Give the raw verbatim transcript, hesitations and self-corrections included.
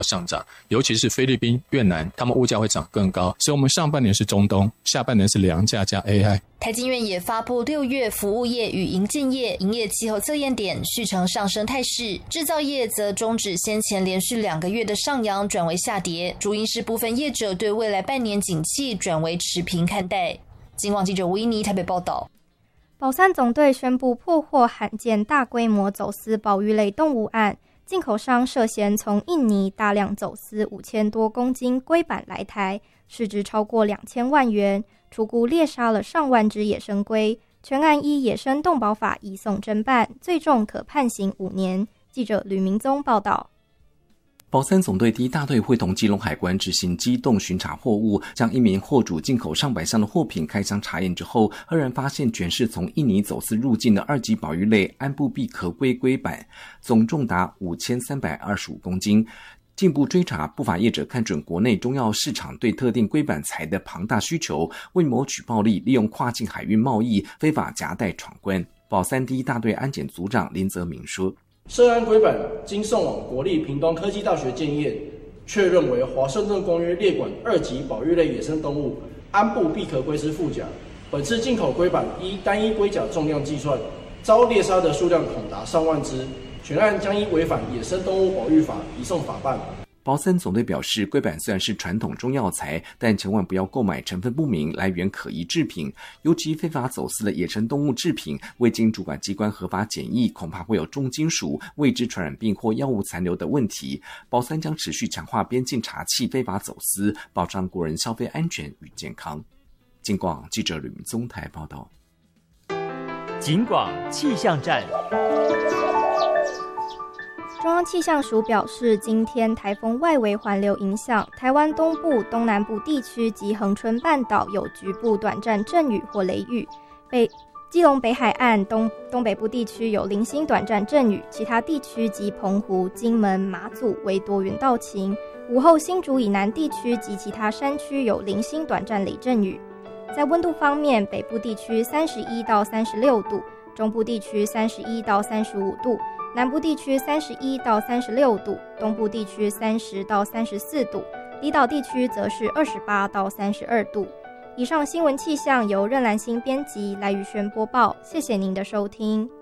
上涨，尤其是菲律宾、越南，他们物价会涨更高。所以我们上半年是中东，下半年是粮价加 A I。 台经院也发布六月服务业与营建业营业气候测验点续呈上升态势，制造业则终止先前连续两个月的上扬，转为下跌。主因是部分业者对未来半年景气转为持平看待。警广记者吴依妮台北报道。 保三总队宣布破获罕见大规模走私保育类动物案，进口商涉嫌从印尼大量走私五千多公斤龟板来台，市值超过两千万元，初估猎杀了上万只野生龟，全案依野生动保法移送侦办，最重可判刑五年。记者吕明宗报道。 保三总队第一大队会同基隆海关执行机动巡查货物，将一名货主进口上百箱的货品开箱查验之后，赫然发现全是从印尼走私入境的二级保育类安布毕壳龟龟板，总重达五千三百二十五公斤。进一步追查，不法业者看准国内中药市场对特定龟板材的庞大需求，为谋取暴利，利用跨境海运贸易非法夹带闯关。保三第一大队安检组长林泽明说， 涉案龟板经送往国立屏东科技大学检验，确认为华盛顿公约列管二级保育类野生动物安布毕壳龟之腹甲。本次进口龟板依单一龟甲重量计算，遭猎杀的数量恐达上万只，全案将依违反野生动物保育法移送法办。 保三总队表示，龟板虽然是传统中药材，但千万不要购买成分不明、来源可疑制品，尤其非法走私的野生动物制品，未经主管机关合法检疫，恐怕会有重金属、未知传染病或药物残留的问题。保三将持续强化边境查缉非法走私，保障国人消费安全与健康。警广记者吕明宗台报道。 警广气象站。 中央气象署表示，今天台风外围环流影响台湾东部、东南部地区及恒春半岛有局部短暂阵雨或雷雨，北基隆北海岸东东北部地区有零星短暂阵雨，其他地区及澎湖、金门、马祖为多云到晴。午后新竹以南地区及其他山区有零星短暂雷阵雨。在温度方面，北部地区三十一到三十六度，中部地区三十一到三十五度，南部地区三十一到三十六度，东部地区三十到三十四度，离岛地区则是二十八到三十二度。以上新闻气象由任兰心编辑，赖宇轩播报，谢谢您的收听。